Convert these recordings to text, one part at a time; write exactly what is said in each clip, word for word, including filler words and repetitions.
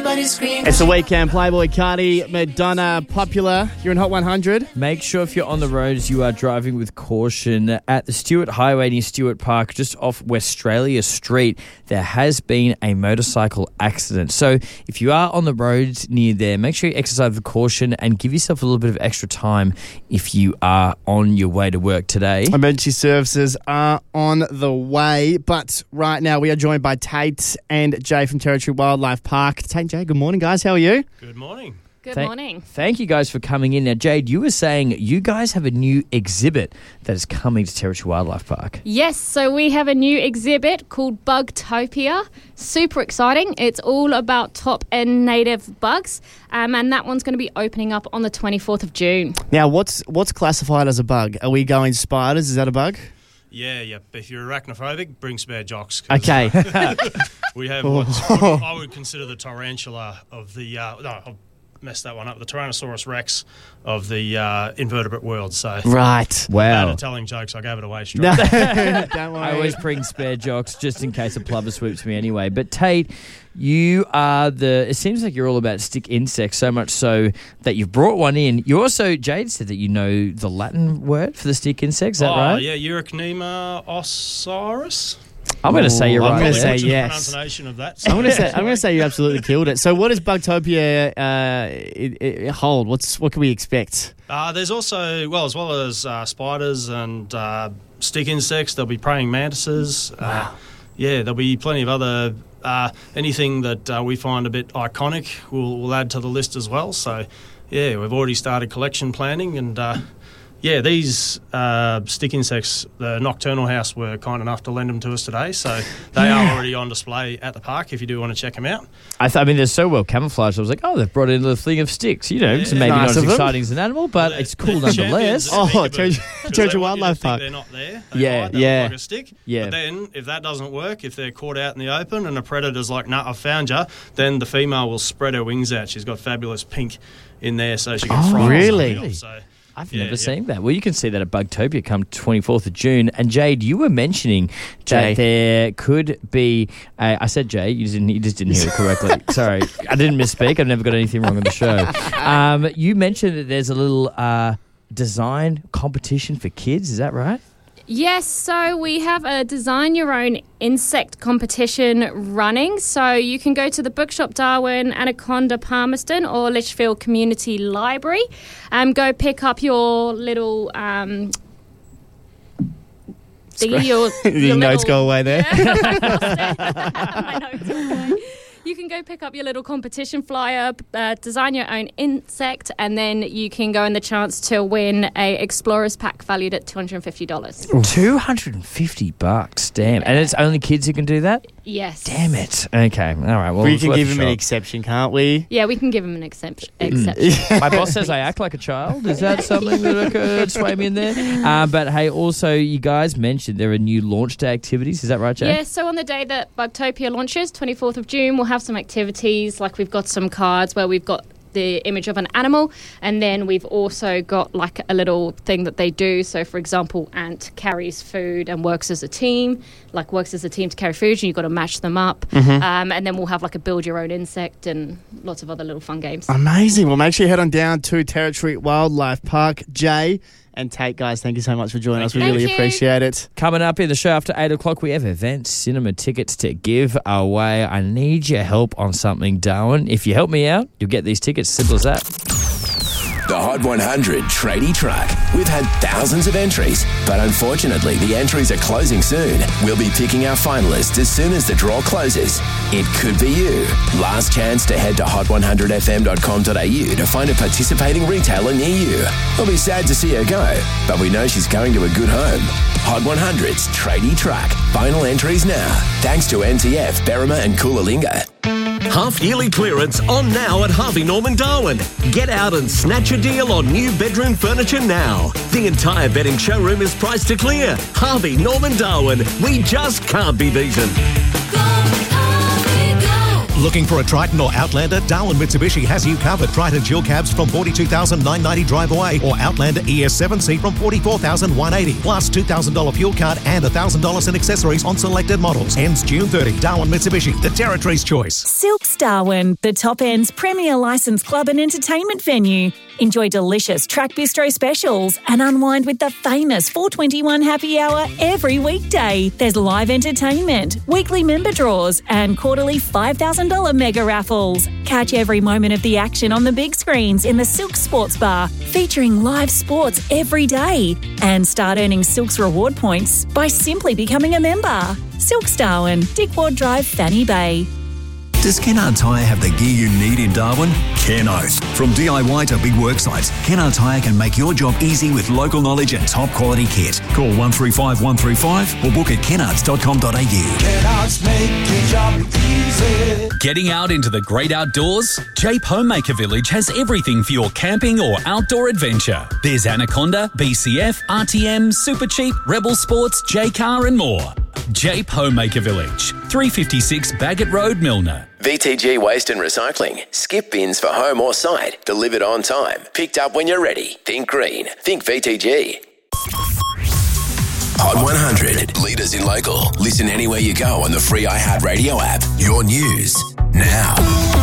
everybody scream. It's the weekend. Playboy Cardi, Madonna, Popular. You're in Hot one hundred. Make sure if you're on the roads, you are driving with caution. At the Stewart Highway near Stewart Park, just off Westralia Street, there has been a motorcycle accident. So if you are on the roads near there, make sure you exercise with caution and give yourself a little bit of extra time if you are on your way to work today. Emergency services are on the way, but right now we are joined by Tate and Jay from Territory Wildlife Park. Tate and Jay, good morning, guys. How are you? Good morning. Good Thank, morning. Thank you guys for coming in. Now, Jade, you were saying you guys have a new exhibit that is coming to Territory Wildlife Park. Yes, so we have a new exhibit called Bugtopia. Super exciting. It's all about top-end native bugs, um, and that one's going to be opening up on the twenty-fourth of June. Now, what's what's classified as a bug? Are we going spiders? Is that a bug? Yeah, yeah. If you're arachnophobic, bring spare jocks. Okay. We have what's, what I would consider the tarantula of the... Uh, no, I'll mess that one up. The Tyrannosaurus Rex of the uh, invertebrate world. So, Right. Wow. bad at telling jokes, I gave it away straight. No, don't worry. I always bring spare jocks just in case a plover swoops me anyway. But Tate, you are the... It seems like you're all about stick insects, so much so that you've brought one in. You also, Jade said that you know the Latin word for the stick insect. Is that oh, right? yeah. Uricnema osaurus. I'm going to say you're I'm right gonna there. say Butchered yes. pronunciation of that. I'm gonna say I'm gonna say you absolutely killed it. So, what does Bugtopia uh, it, it hold? What's what can we expect? Uh, there's also, well, as well as uh, spiders and uh, stick insects, there'll be praying mantises. Wow. Uh, yeah, there'll be plenty of other, uh, anything that uh, we find a bit iconic, we'll, we'll add to the list as well. So, yeah, we've already started collection planning and... Uh, Yeah, these uh, stick insects, the Nocturnal House were kind enough to lend them to us today, so they Yeah. are already on display at the park if you do want to check them out. I, th- I mean, they're so well camouflaged. I was like, oh, they've brought in a thing of sticks. You know, Yeah. so maybe Nice not as of them. exciting as an animal, but They're- it's cool they're nonetheless. champions of Oh, peekaboo, Territory- 'cause Territory they want you to Wildlife think Park. They're not there. They Yeah, hide, they yeah. look like a stick. Yeah. But then, if that doesn't work, if they're caught out in the open and a predator's like, nah, I've found you, then the female will spread her wings out. She's got fabulous pink in there, so she can Oh, fry really? something off, so. I've Yeah, never yeah. seen that. Well, you can see that at Bugtopia come twenty-fourth of June. And Jade, you were mentioning Jay. that there could be... Uh, I said Jay, you, didn't, you just didn't hear it correctly. Sorry, I didn't misspeak. I've never got anything wrong on the show. Um, you mentioned that there's a little uh, design competition for kids. Is that right? Yes, so we have a Design Your Own Insect competition running. So you can go to the Bookshop Darwin, Anaconda Palmerston or Litchfield Community Library and go pick up your little... Um, thingy, your, Your your notes little- go away there. My notes go away. You can go pick up your little competition flyer, uh, design your own insect, and then you can go in the chance to win a Explorers pack valued at two hundred fifty dollars. two hundred fifty bucks. Damn. And it's only kids who can do that? Yes. Damn it. Okay. All right. Well, We it's can worth give a him an shot. exception, can't we? Yeah, we can give him an exemption. exception. My boss says I act like a child. Is that something that could sway me in there? Um, but hey, also, you guys mentioned there are new launch day activities. Is that right, Jay? Yeah, so on the day that Bugtopia launches, twenty-fourth of June, we'll have some activities. Like we've got some cards where we've got the image of an animal, and then we've also got like a little thing that they do. So for example, ant carries food and works as a team, like works as a team to carry food, and you've got to match them up. Mm-hmm. Um, and then we'll have like a build your own insect and lots of other little fun games. Amazing. Well, make sure you head on down to Territory Wildlife Park. Jay and Tate, guys, thank you so much for joining us. We Thank really you. appreciate it. Coming up in the show after eight o'clock, we have event cinema tickets to give away. I need your help on something, Darwin. If you help me out, you'll get these tickets. Simple as that. The Hot one hundred Tradie Truck. We've had thousands of entries, but unfortunately the entries are closing soon. We'll be picking our finalists as soon as the draw closes. It could be you. Last chance to head to hot one hundred f m dot com dot a u to find a participating retailer near you. We'll be sad to see her go, but we know she's going to a good home. Hot one hundred's Tradie Truck. Final entries now. Thanks to N T F, Berrima and Coolalingga. Half-yearly clearance on now at Harvey Norman Darwin. Get out and snatch a deal on new bedroom furniture now. The entire bedding showroom is priced to clear. Harvey Norman Darwin. We just can't be beaten. Go, Harvey, go. Looking for a Triton or Outlander? Darwin Mitsubishi has you covered. Triton dual cabs from forty-two thousand nine hundred ninety dollars drive away, or Outlander E S seven C from forty-four thousand one hundred eighty dollars, plus two thousand dollars fuel card and one thousand dollars in accessories on selected models. Ends June thirtieth. Darwin Mitsubishi, the Territory's choice. Silks Darwin, the top end's premier licensed club and entertainment venue. Enjoy delicious track bistro specials and unwind with the famous four twenty-one happy hour every weekday. There's live entertainment, weekly member draws and quarterly five thousand dollars mega raffles. Catch every moment of the action on the big screens in the Silks Sports Bar, featuring live sports every day. And start earning Silks reward points by simply becoming a member. Silks Darwin, Dick Ward Drive, Fanny Bay. Does Kennard Tyre have the gear you need in Darwin? Kennos. From D I Y to big work sites, Kennard Tyre can make your job easy with local knowledge and top quality kit. Call one three five one three five or book at kennards dot com dot a u. Kennards make your job easy. Getting out into the great outdoors? Jape Homemaker Village has everything for your camping or outdoor adventure. There's Anaconda, B C F, R T M, Super Cheap, Rebel Sports, J-Car and more. Jape Homemaker Village, three fifty-six Baggett Road, Milner. V T G Waste and Recycling. Skip bins for home or site. Delivered on time. Picked up when you're ready. Think green. Think V T G. Hot one hundred. Leaders in local. Listen anywhere you go on the free iHeartRadio app. Your news now.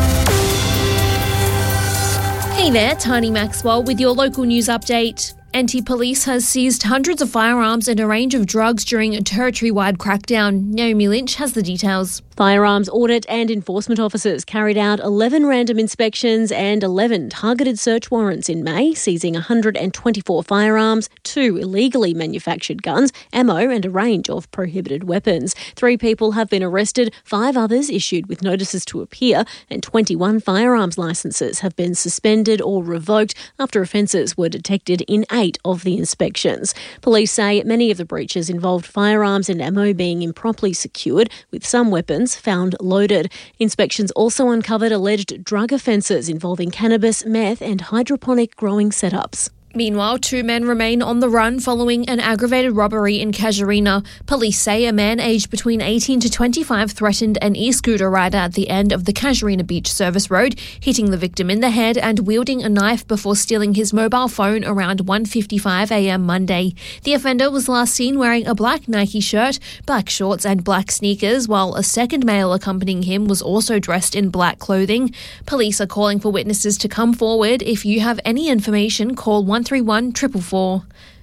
Hey there, Tiny Maxwell with your local news update. Anti-Police has seized hundreds of firearms and a range of drugs during a territory-wide crackdown. Naomi Lynch has the details. Firearms audit and enforcement officers carried out eleven random inspections and eleven targeted search warrants in May, seizing one hundred twenty-four firearms, two illegally manufactured guns, ammo and a range of prohibited weapons. Three people have been arrested, five others issued with notices to appear, and twenty-one firearms licences have been suspended or revoked after offences were detected in eight of the inspections. Police say many of the breaches involved firearms and ammo being improperly secured, with some weapons found loaded. Inspections also uncovered alleged drug offences involving cannabis, meth and hydroponic growing setups. Meanwhile, two men remain on the run following an aggravated robbery in Casuarina. Police say a man aged between eighteen to twenty-five threatened an e-scooter rider at the end of the Casuarina Beach Service Road, hitting the victim in the head and wielding a knife before stealing his mobile phone around one fifty-five a m Monday. The offender was last seen wearing a black Nike shirt, black shorts and black sneakers, while a second male accompanying him was also dressed in black clothing. Police are calling for witnesses to come forward. If you have any information, call one three one four four four.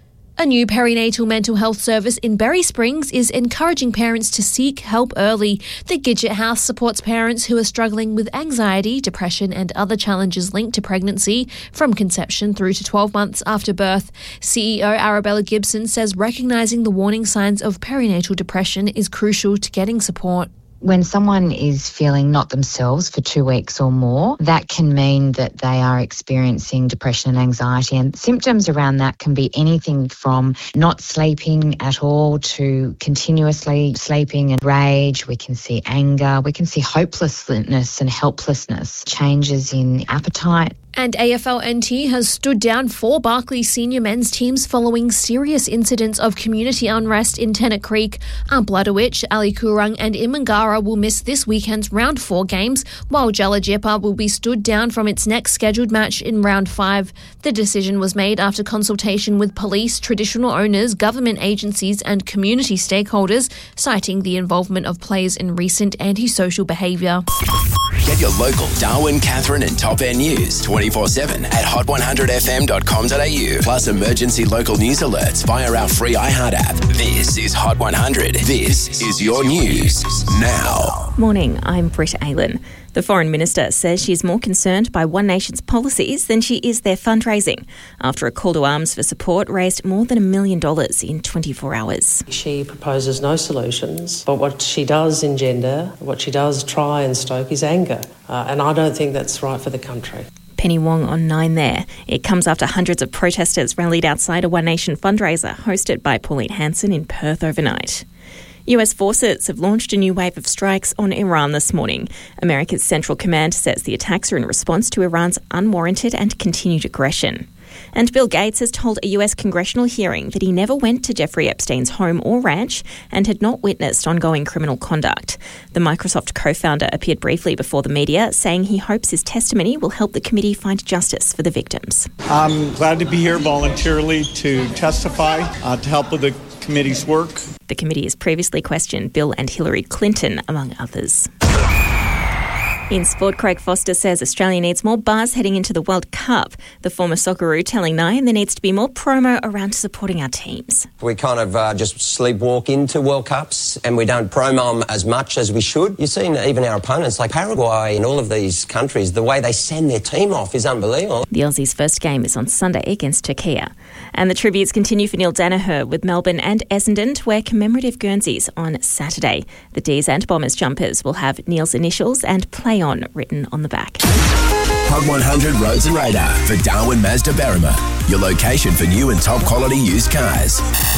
A new perinatal mental health service in Berry Springs is encouraging parents to seek help early. The Gidget House supports parents who are struggling with anxiety, depression and other challenges linked to pregnancy from conception through to twelve months after birth. C E O Arabella Gibson says recognising the warning signs of perinatal depression is crucial to getting support. When someone is feeling not themselves for two weeks or more, that can mean that they are experiencing depression and anxiety. And symptoms around that can be anything from not sleeping at all to continuously sleeping and rage. We can see anger. We can see hopelessness and helplessness, changes in appetite. And A F L N T has stood down four Barclays senior men's teams following serious incidents of community unrest in Tennant Creek. Aunt Bladowich, Ali Kurang and Imangara will miss this weekend's round four games, while Jalajipa will be stood down from its next scheduled match in round five. The decision was made after consultation with police, traditional owners, government agencies and community stakeholders, citing the involvement of players in recent antisocial behaviour. Get your local Darwin, Catherine and Top End news twenty-four seven at hot one hundred f m dot com dot a u. Plus emergency local news alerts via our free iHeart app. This is Hot one hundred. This is your news now. Morning, I'm Britt Aylen. The Foreign Minister says she's more concerned by One Nation's policies than she is their fundraising, after a call to arms for support raised more than a million dollars in twenty-four hours. She proposes no solutions, but what she does engender, what she does try and stoke is anger, uh, and I don't think that's right for the country. Penny Wong on Nine there. It comes after hundreds of protesters rallied outside a One Nation fundraiser hosted by Pauline Hanson in Perth overnight. U S forces have launched a new wave of strikes on Iran this morning. America's Central Command says the attacks are in response to Iran's unwarranted and continued aggression. And Bill Gates has told a U S congressional hearing that he never went to Jeffrey Epstein's home or ranch and had not witnessed ongoing criminal conduct. The Microsoft co-founder appeared briefly before the media, saying he hopes his testimony will help the committee find justice for the victims. I'm glad to be here voluntarily to testify, uh, to help with the committee's work. The committee has previously questioned Bill and Hillary Clinton, among others. In sport, Craig Foster says Australia needs more buzz heading into the World Cup. The former Socceroo telling Nine there needs to be more promo around supporting our teams. We kind of uh, just sleepwalk into World Cups and we don't promo them as much as we should. You've seen even our opponents like Paraguay and all of these countries, the way they send their team off is unbelievable. The Aussies' first game is on Sunday against Turkey. And the tributes continue for Neil Danaher with Melbourne and Essendon to wear commemorative Guernseys on Saturday. The D's and Bombers jumpers will have Neil's initials and play on written on the back. Hot one hundred Roads and Radar for Darwin Mazda Berrima, your location for new and top quality used cars.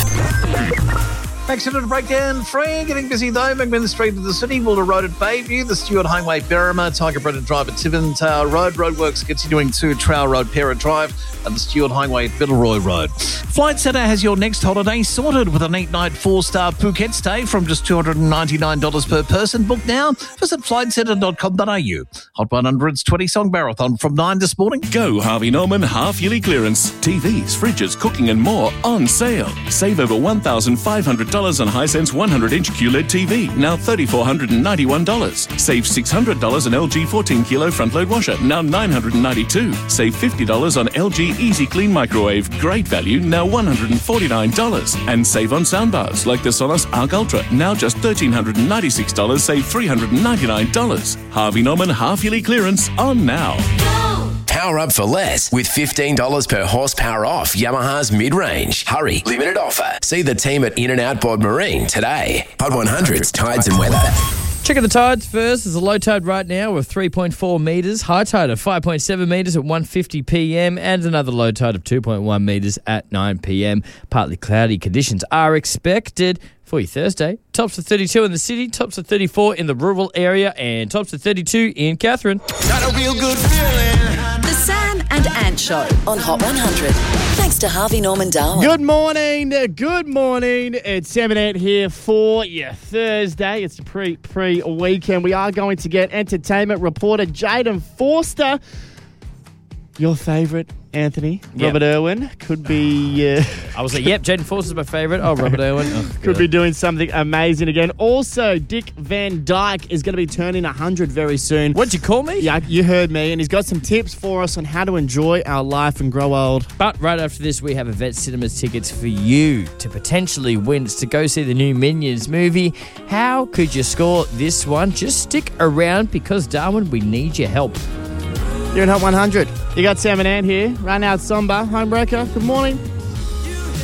Accident to breakdown free. Getting busy though. McMillan Street to the City, Wooler Road at Bayview, the Stewart Highway Berrima, Tiger Brennan Drive at Tiventale Road. Roadworks continuing to Trowell Road, Pera Drive, and the Stewart Highway at Middleroy Road. Flight Centre has your next holiday sorted with an eight-night four-star Phuket stay from just two hundred ninety-nine dollars per person. Book now. Visit flight centre dot com dot a u. Hot one hundred's twenty-song marathon from nine this morning. Go Harvey Norman half-yearly clearance. T Vs, fridges, cooking and more on sale. Save over one thousand five hundred dollars on Hisense one hundred inch Q L E D T V, now three thousand four hundred ninety-one dollars. Save six hundred dollars on L G fourteen kilo front-load washer, now nine hundred ninety-two dollars. Save fifty dollars on L G Easy Clean microwave, great value, now one hundred forty-nine dollars. And save on soundbars like the Sonos Arc Ultra, now just one thousand three hundred ninety-six dollars, save three hundred ninety-nine dollars. Harvey Norman half-yearly clearance on now. Power up for less with fifteen dollars per horsepower off Yamaha's mid-range. Hurry, limited offer. See the team at In and Out Bod Marine today. Hot one hundred's Tides and Weather. Checking the tides first. There's a low tide right now of three point four metres, high tide of five point seven metres at one fifty p m, and another low tide of two point one metres at nine p m. Partly cloudy conditions are expected for your Thursday. Tops of thirty-two in the city, tops of thirty-four in the rural area, and tops of thirty-two in Catherine. Got a real good feeling. The Sam and Ant Show on Hot one hundred. Thanks to Harvey Norman Darwin. Good morning, good morning. It's Sam and Ant here for your Thursday. It's the pre pre weekend. We are going to get entertainment reporter Jaden Forster. Your favourite, Anthony, Yep. Robert Irwin, could be... Uh, I was like, yep, Jaden Forster's my favourite. Oh, Robert Irwin. Oh, could God. be doing something amazing again. Also, Dick Van Dyke is going to be turning one hundred very soon. What'd you call me? Yeah, you heard me. And he's got some tips for us on how to enjoy our life and grow old. But right after this, we have Event Cinemas tickets for you to potentially win. It's to go see the new Minions movie. How could you score this one? Just stick around because, Darwin, we need your help. You're in Hot one hundred. You got Sam and Ant here. Right now it's Somba, Homebreaker. Good morning.